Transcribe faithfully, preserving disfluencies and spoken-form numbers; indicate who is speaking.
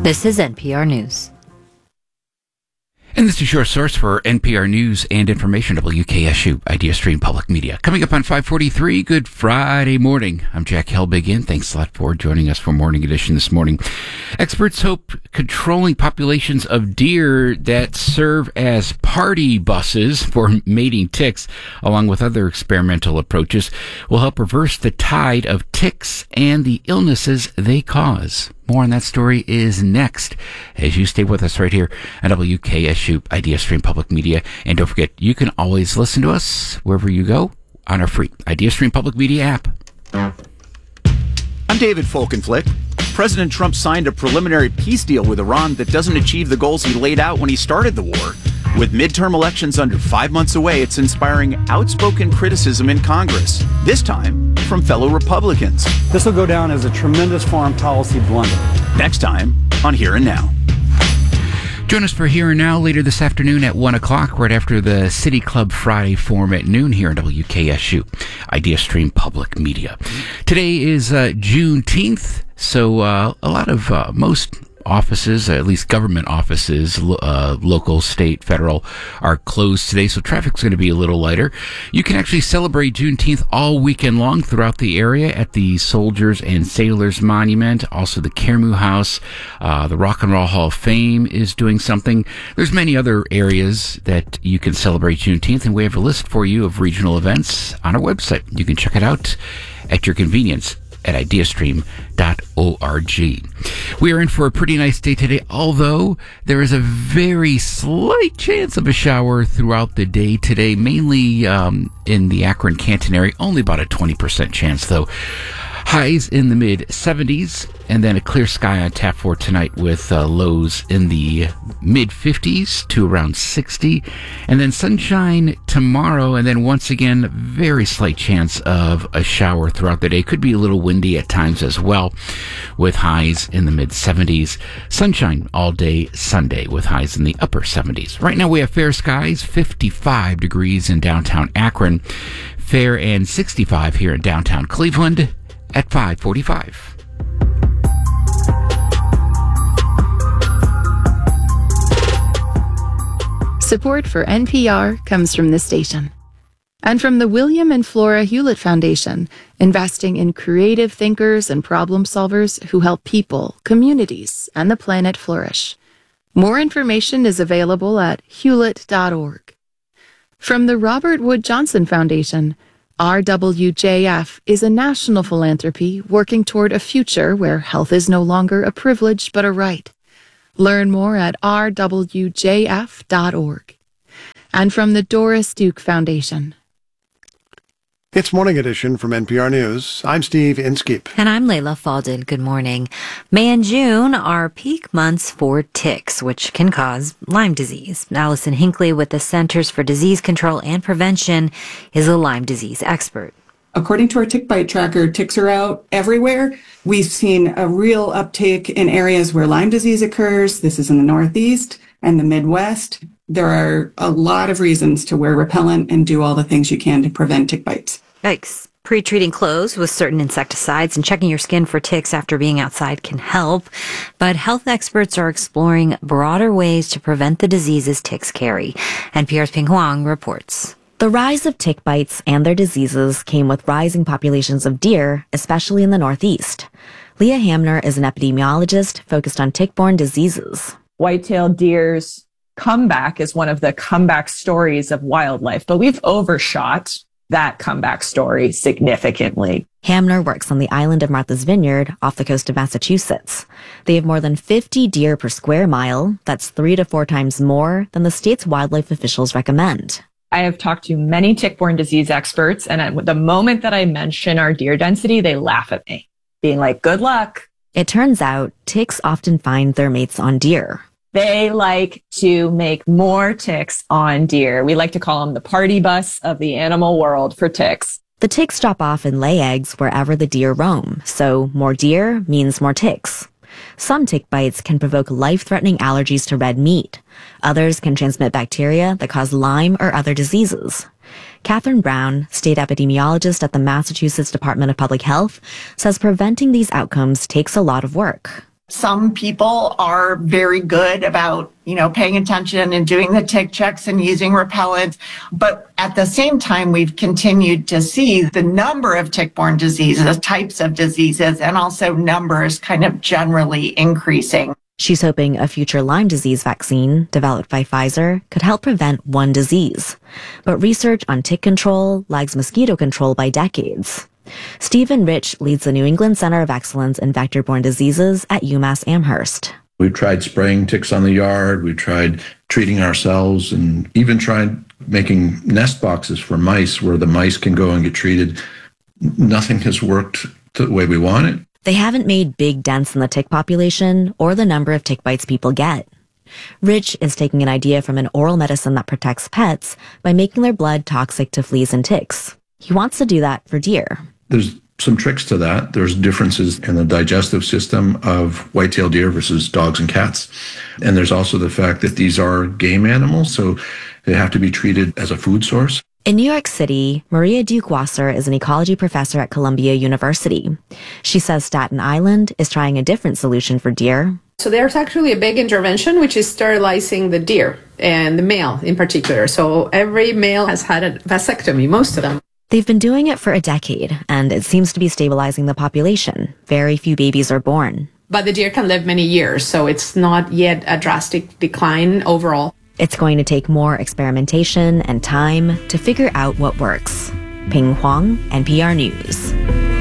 Speaker 1: This is N P R News.
Speaker 2: And this is your source for N P R News and information, W K S U, Idea Stream Public Media. Coming up on five forty-three, good Friday morning. I'm Jack Helbig. Thanks a lot for joining us for Morning Edition this morning. Experts hope controlling populations of deer that serve as party buses for mating ticks, along with other experimental approaches, will help reverse the tide of ticks and the illnesses they cause. More on that story is next as you stay with us right here at W K S U Idea Stream Public Media. And don't forget, you can always listen to us wherever you go on our free Idea Stream Public Media app.
Speaker 3: I'm David Folkenflik. President Trump signed a preliminary peace deal with Iran that doesn't achieve the goals he laid out when he started the war. With midterm elections under five months away, it's inspiring outspoken criticism in Congress, this time from fellow Republicans.
Speaker 4: This will go down as a tremendous foreign policy blunder.
Speaker 3: Next time on Here and Now.
Speaker 2: Join us for Here and Now later this afternoon at one o'clock, right after the City Club Friday Forum at noon here on W K S U, Idea Stream Public Media. Today is uh, Juneteenth, so uh, a lot of, uh, most offices, at least government offices, uh, local, state, federal, are closed today, so traffic's going to be a little lighter. You can actually celebrate Juneteenth all weekend long throughout the area at the Soldiers and Sailors Monument, also the Caremu House, uh, the Rock and Roll Hall of Fame is doing something. There's many other areas that you can celebrate Juneteenth, and we have a list for you of regional events on our website. You can check it out at your convenience at ideastream dot org. We are in for a pretty nice day today, although there is a very slight chance of a shower throughout the day today, mainly um, in the Akron Canton area. Only about a twenty percent chance, though. Highs in the mid seventies, and then a clear sky on tap for tonight with uh, lows in the mid fifties to around sixty, and then sunshine tomorrow, and then once again, very slight chance of a shower throughout the day. Could be a little windy at times as well, with highs in the mid seventies. Sunshine all day Sunday with highs in the upper seventies. Right now we have fair skies, fifty-five degrees in downtown Akron, fair and sixty-five here in downtown Cleveland at five forty-five.
Speaker 5: Support for N P R comes from this station and from the William and Flora Hewlett Foundation, investing in creative thinkers and problem solvers who help people, communities, and the planet flourish. More information is available at hewlett dot org. From the Robert Wood Johnson Foundation, R W J F is a national philanthropy working toward a future where health is no longer a privilege but a right. Learn more at r w j f dot org. And from the Doris Duke Foundation.
Speaker 6: It's Morning Edition from N P R News. I'm Steve Inskeep.
Speaker 1: And I'm Layla Faldin. Good morning. May and June are peak months for ticks, which can cause Lyme disease. Allison Hinckley with the Centers for Disease Control and Prevention is a Lyme disease expert.
Speaker 7: According to our tick bite tracker, ticks are out everywhere. We've seen a real uptake in areas where Lyme disease occurs. This is in the Northeast and the Midwest. There are a lot of reasons to wear repellent and do all the things you can to prevent tick bites.
Speaker 1: Yikes. Pre-treating clothes with certain insecticides and checking your skin for ticks after being outside can help. But health experts are exploring broader ways to prevent the diseases ticks carry. N P R's Ping Huang reports.
Speaker 8: The rise of tick bites and their diseases came with rising populations of deer, especially in the Northeast. Leah Hamner is an epidemiologist focused on tick-borne diseases.
Speaker 9: White-tailed deer's comeback is one of the comeback stories of wildlife, but we've overshot that comeback story significantly.
Speaker 8: Hamner works on the island of Martha's Vineyard off the coast of Massachusetts. They have more than fifty deer per square mile. That's three to four times more than the state's wildlife officials recommend.
Speaker 9: I have talked to many tick-borne disease experts, and at the moment that I mention our deer density, they laugh at me, being like, good luck.
Speaker 8: It turns out ticks often find their mates on deer.
Speaker 9: They like to make more ticks on deer. We like to call them the party bus of the animal world for ticks.
Speaker 8: The ticks drop off and lay eggs wherever the deer roam, so more deer means more ticks. Some tick bites can provoke life-threatening allergies to red meat. Others can transmit bacteria that cause Lyme or other diseases. Catherine Brown, state epidemiologist at the Massachusetts Department of Public Health, says preventing these outcomes takes a lot of work.
Speaker 10: Some people are very good about, you know, paying attention and doing the tick checks and using repellents. But at the same time, we've continued to see the number of tick-borne diseases, types of diseases, and also numbers kind of generally increasing.
Speaker 8: She's hoping a future Lyme disease vaccine, developed by Pfizer, could help prevent one disease. But research on tick control lags mosquito control by decades. Stephen Rich leads the New England Center of Excellence in Vector-Borne Diseases at UMass Amherst.
Speaker 11: We've tried spraying ticks on the yard, we've tried treating ourselves, and even tried making nest boxes for mice where the mice can go and get treated. Nothing has worked the way we want it.
Speaker 8: They haven't made big dents in the tick population or the number of tick bites people get. Rich is taking an idea from an oral medicine that protects pets by making their blood toxic to fleas and ticks. He wants to do that for deer.
Speaker 11: There's some tricks to that. There's differences in the digestive system of white-tailed deer versus dogs and cats. And there's also the fact that these are game animals, so they have to be treated as a food source.
Speaker 8: In New York City, Maria Duke-Wasser is an ecology professor at Columbia University. She says Staten Island is trying a different solution for deer.
Speaker 12: So there's actually a big intervention, which is sterilizing the deer, and the male in particular. So every male has had a vasectomy, most of them.
Speaker 8: They've been doing it for a decade, and it seems to be stabilizing the population. Very few babies are born.
Speaker 12: But the deer can live many years, so it's not yet a drastic decline overall.
Speaker 8: It's going to take more experimentation and time to figure out what works. Ping Huang, N P R News.